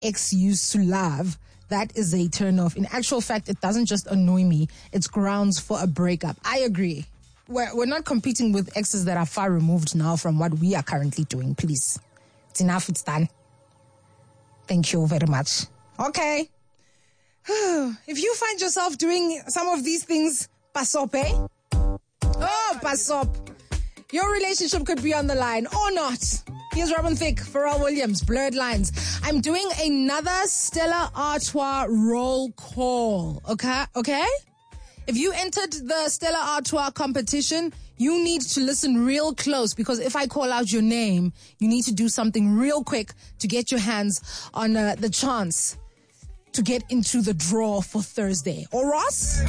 ex used to love, that is a turn off. In actual fact, it doesn't just annoy me. It's grounds for a breakup. I agree. We're not competing with exes that are far removed now from what we are currently doing. Please. It's enough. It's done. Thank you very much. Okay. If you find yourself doing some of these things, pass up, eh? Oh, pass up. Your relationship could be on the line or not. Here's Robin Thicke, Pharrell Williams, Blurred Lines. I'm doing another Stella Artois roll call. Okay? If you entered the Stella Artois competition, you need to listen real close, because if I call out your name, you need to do something real quick to get your hands on the chance to get into the draw for Thursday. Or Ross?